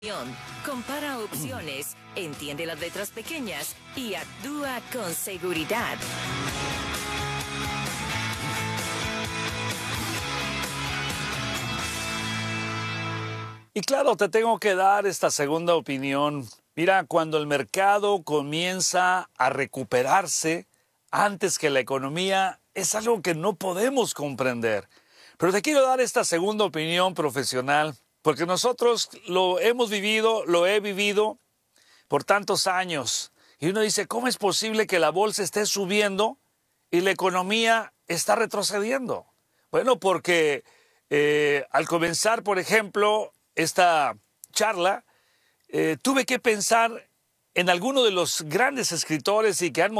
Compara opciones, entiende las letras pequeñas y actúa con seguridad. Y claro, te tengo que dar esta segunda opinión. Mira, cuando el mercado comienza a recuperarse antes que la economía, es algo que no podemos comprender. Pero te quiero dar esta segunda opinión profesional, porque nosotros lo hemos vivido, lo he vivido por tantos años. Y uno dice, ¿cómo es posible que la bolsa esté subiendo y la economía está retrocediendo? Bueno, porque al comenzar, por ejemplo, esta charla, tuve que pensar en alguno de los grandes escritores y que han